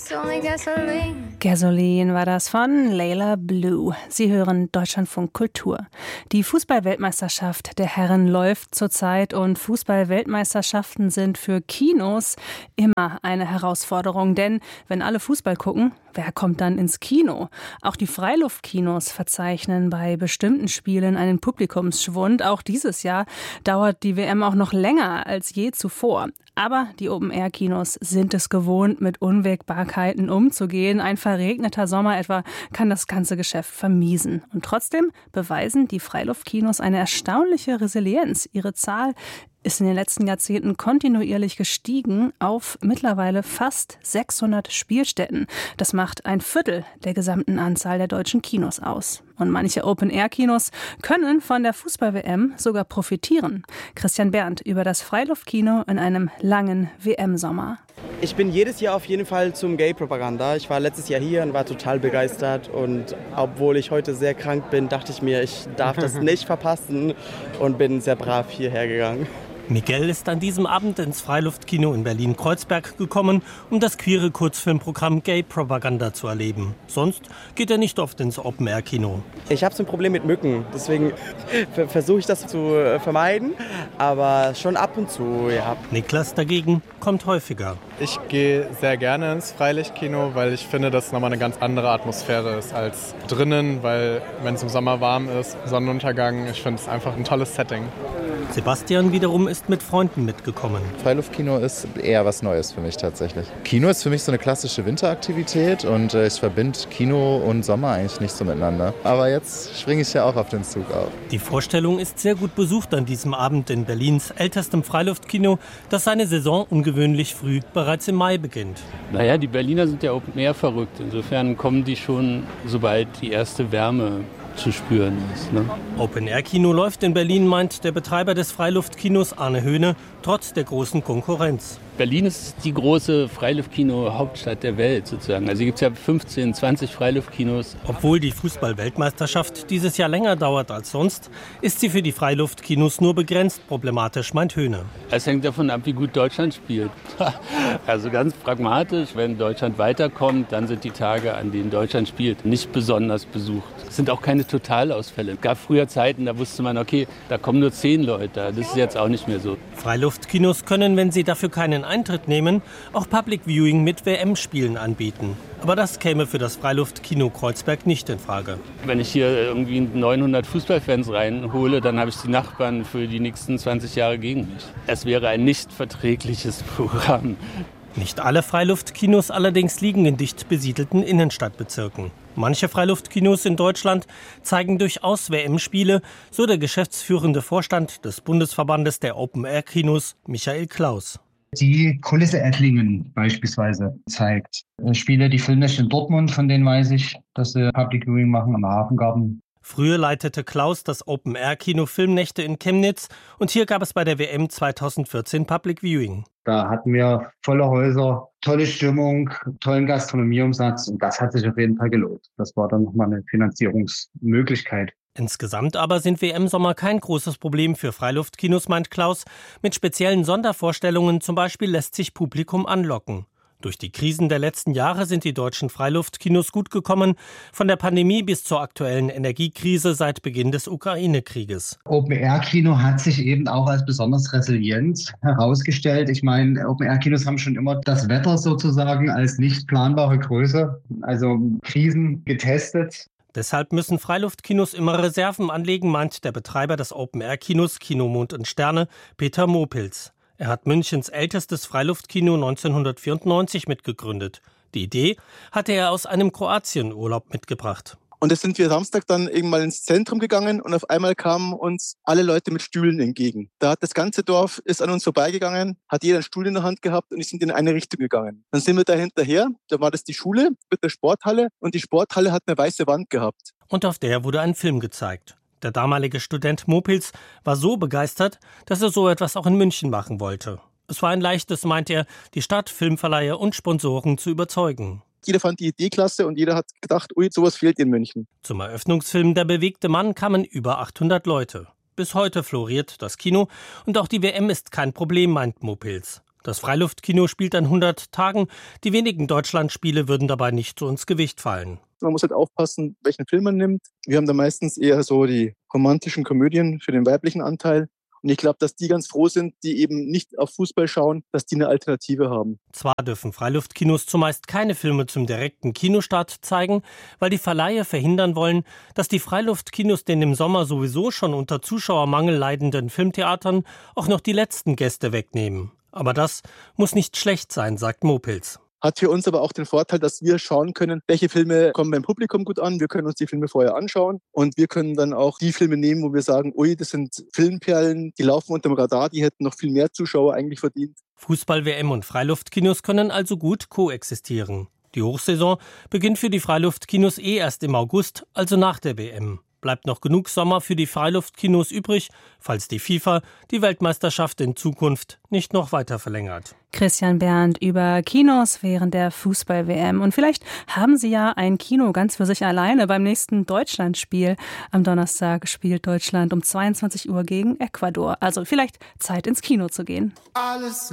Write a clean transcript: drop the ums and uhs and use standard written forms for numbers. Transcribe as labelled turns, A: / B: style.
A: Gasoline war das von Layla Blue. Sie hören Deutschlandfunk Kultur. Die Fußball-Weltmeisterschaft der Herren läuft zurzeit und Fußball-Weltmeisterschaften sind für Kinos immer eine Herausforderung. Denn wenn alle Fußball gucken, wer kommt dann ins Kino? Auch die Freiluftkinos verzeichnen bei bestimmten Spielen einen Publikumsschwund. Auch dieses Jahr dauert die WM auch noch länger als je zuvor. Aber die Open-Air-Kinos sind es gewohnt, mit Unwägbarkeiten umzugehen. Ein verregneter Sommer etwa kann das ganze Geschäft vermiesen. Und trotzdem beweisen die Freiluftkinos eine erstaunliche Resilienz. Ihre Zahl ist in den letzten Jahrzehnten kontinuierlich gestiegen auf mittlerweile fast 600 Spielstätten. Das macht ein Viertel der gesamten Anzahl der deutschen Kinos aus. Und manche Open-Air-Kinos können von der Fußball-WM sogar profitieren. Christian Berndt über das Freiluftkino in einem langen WM-Sommer.
B: Ich bin jedes Jahr auf jeden Fall zum Gay-Propaganda. Ich war letztes Jahr hier und war total begeistert. Und obwohl ich heute sehr krank bin, dachte ich mir, ich darf das nicht verpassen und bin sehr brav hierher gegangen.
C: Miguel ist an diesem Abend ins Freiluftkino in Berlin-Kreuzberg gekommen, um das queere Kurzfilmprogramm Gay Propaganda zu erleben. Sonst geht er nicht oft ins Open-Air-Kino.
B: Ich habe so ein Problem mit Mücken, deswegen versuche ich das zu vermeiden, aber schon ab und zu, ja.
C: Niklas dagegen kommt häufiger.
D: Ich gehe sehr gerne ins Freilichtkino, weil ich finde, dass es nochmal eine ganz andere Atmosphäre ist als drinnen, weil wenn es im Sommer warm ist, Sonnenuntergang, ich finde es einfach ein tolles Setting.
C: Sebastian wiederum ist mit Freunden mitgekommen.
E: Freiluftkino ist eher was Neues für mich tatsächlich. Kino ist für mich so eine klassische Winteraktivität und ich verbinde Kino und Sommer eigentlich nicht so miteinander. Aber jetzt springe ich ja auch auf den Zug auf.
C: Die Vorstellung ist sehr gut besucht an diesem Abend in Berlins ältestem Freiluftkino, das seine Saison ungewöhnlich früh bereits im Mai beginnt.
F: Naja, die Berliner sind ja Open Air verrückt. Insofern kommen die schon, sobald die erste Wärme zu spüren ist. Ne?
C: Open-Air-Kino läuft in Berlin, meint der Betreiber des Freiluftkinos Arne Höhne, trotz der großen Konkurrenz.
F: Berlin ist die große Freiluftkino-Hauptstadt der Welt sozusagen. Also hier gibt es ja 15, 20 Freiluftkinos.
C: Obwohl die Fußball-Weltmeisterschaft dieses Jahr länger dauert als sonst, ist sie für die Freiluftkinos nur begrenzt problematisch, meint Höhne.
F: Es hängt davon ab, wie gut Deutschland spielt. Also ganz pragmatisch, wenn Deutschland weiterkommt, dann sind die Tage, an denen Deutschland spielt, nicht besonders besucht. Es sind auch keine Totalausfälle. Es gab früher Zeiten, da wusste man, okay, da kommen nur 10 Leute. Das ist jetzt auch nicht mehr so.
C: Freiluftkinos können, wenn sie dafür keinen Eintritt nehmen, auch Public Viewing mit WM-Spielen anbieten. Aber das käme für das Freiluftkino Kreuzberg nicht in Frage.
F: Wenn ich hier irgendwie 900 Fußballfans reinhole, dann habe ich die Nachbarn für die nächsten 20 Jahre gegen mich. Es wäre ein nicht verträgliches Programm.
C: Nicht alle Freiluftkinos allerdings liegen in dicht besiedelten Innenstadtbezirken. Manche Freiluftkinos in Deutschland zeigen durchaus WM-Spiele, so der geschäftsführende Vorstand des Bundesverbandes der Open-Air-Kinos, Michael Klaus.
G: Die Kulisse Ettlingen beispielsweise zeigt Spiele, die Filmnächte in Dortmund, von denen weiß ich, dass sie Public Viewing machen am Hafengarten.
C: Früher leitete Klaus das Open-Air-Kino Filmnächte in Chemnitz und hier gab es bei der WM 2014 Public Viewing.
G: Da hatten wir volle Häuser, tolle Stimmung, tollen Gastronomieumsatz und das hat sich auf jeden Fall gelohnt. Das war dann nochmal eine Finanzierungsmöglichkeit.
C: Insgesamt aber sind WM-Sommer kein großes Problem für Freiluftkinos, meint Klaus. Mit speziellen Sondervorstellungen zum Beispiel lässt sich Publikum anlocken. Durch die Krisen der letzten Jahre sind die deutschen Freiluftkinos gut gekommen, von der Pandemie bis zur aktuellen Energiekrise seit Beginn des Ukraine-Krieges.
G: Open-Air-Kino hat sich eben auch als besonders resilient herausgestellt. Ich meine, Open-Air-Kinos haben schon immer das Wetter sozusagen als nicht planbare Größe, also Krisen getestet.
C: Deshalb müssen Freiluftkinos immer Reserven anlegen, meint der Betreiber des Open-Air-Kinos Kino Mond und Sterne, Peter Mopils. Er hat Münchens ältestes Freiluftkino 1994 mitgegründet. Die Idee hatte er aus einem Kroatienurlaub mitgebracht.
H: Und da sind wir Samstag dann eben mal ins Zentrum gegangen und auf einmal kamen uns alle Leute mit Stühlen entgegen. Da hat das ganze Dorf ist an uns vorbeigegangen, hat jeder einen Stuhl in der Hand gehabt und die sind in eine Richtung gegangen. Dann sind wir da hinterher, da war das die Schule mit der Sporthalle und die Sporthalle hat eine weiße Wand gehabt.
C: Und auf der wurde ein Film gezeigt. Der damalige Student Mopils war so begeistert, dass er so etwas auch in München machen wollte. Es war ein leichtes, meint er, die Stadt, Filmverleiher und Sponsoren zu überzeugen.
H: Jeder fand die Idee klasse und jeder hat gedacht, ui, sowas fehlt in München.
C: Zum Eröffnungsfilm Der bewegte Mann kamen über 800 Leute. Bis heute floriert das Kino und auch die WM ist kein Problem, meint Mopils. Das Freiluftkino spielt an 100 Tagen. Die wenigen Deutschlandspiele würden dabei nicht so ins Gewicht fallen.
H: Man muss halt aufpassen, welchen Film man nimmt. Wir haben da meistens eher so die romantischen Komödien für den weiblichen Anteil. Und ich glaube, dass die ganz froh sind, die eben nicht auf Fußball schauen, dass die eine Alternative haben.
C: Zwar dürfen Freiluftkinos zumeist keine Filme zum direkten Kinostart zeigen, weil die Verleiher verhindern wollen, dass die Freiluftkinos den im Sommer sowieso schon unter Zuschauermangel leidenden Filmtheatern auch noch die letzten Gäste wegnehmen. Aber das muss nicht schlecht sein, sagt Mopils.
H: Hat für uns aber auch den Vorteil, dass wir schauen können, welche Filme kommen beim Publikum gut an. Wir können uns die Filme vorher anschauen und wir können dann auch die Filme nehmen, wo wir sagen, ui, das sind Filmperlen, die laufen unterm Radar, die hätten noch viel mehr Zuschauer eigentlich verdient.
C: Fußball-WM und Freiluftkinos können also gut koexistieren. Die Hochsaison beginnt für die Freiluftkinos erst im August, also nach der WM. Bleibt noch genug Sommer für die Freiluftkinos übrig, falls die FIFA die Weltmeisterschaft in Zukunft nicht noch weiter verlängert.
A: Christian Berndt über Kinos während der Fußball-WM. Und vielleicht haben Sie ja ein Kino ganz für sich alleine beim nächsten Deutschlandspiel. Am Donnerstag spielt Deutschland um 22 Uhr gegen Ecuador. Also vielleicht Zeit ins Kino zu gehen.
I: Alles